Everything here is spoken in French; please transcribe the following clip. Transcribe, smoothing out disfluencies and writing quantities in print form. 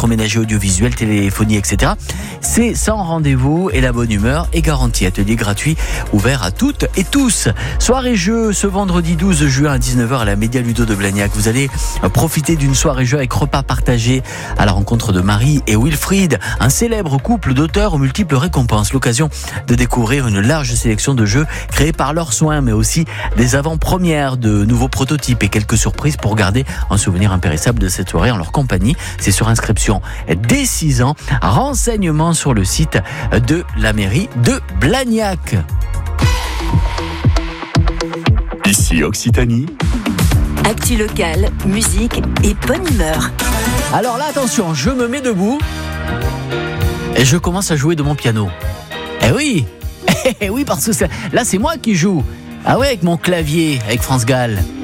électroménager, audiovisuel, téléphonie, etc. C'est sans rendez-vous et la bonne humeur est garantie. Atelier gratuit ouvert à toutes et tous. Soirée jeu ce vendredi 12 juin à 19h à la Média Ludo de Blagnac. Vous allez profiter d'une soirée jeu avec repas partagés à la rencontre de Marie et Wilfried, un célèbre couple d'auteurs aux multiples récompenses. L'occasion de découvrir une large sélection de jeux créés par leurs soins, mais aussi des avant-premières de nouveaux prototypes et quelques surprises pour garder un souvenir impérissable de cette soirée en leur compagnie. C'est sur inscription dès 6 ans. Renseignements sur le site de la mairie de Blagnac. Ici Occitanie. Actu locale, musique et bonne humeur. Alors là, attention, je me mets debout et je commence à jouer de mon piano. Eh oui, oui, parce que là, c'est moi qui joue. Ah ouais, avec mon clavier, avec France Gall.